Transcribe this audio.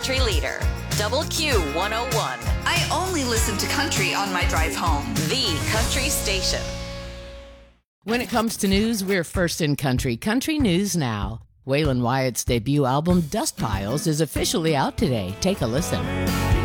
country leader, Double Q 101. I only listen to country on my drive home. The country station. When it comes to news, we're first in country. Country News Now. Waylon Wyatt's debut album, Dust Piles, is officially out today. Take a listen.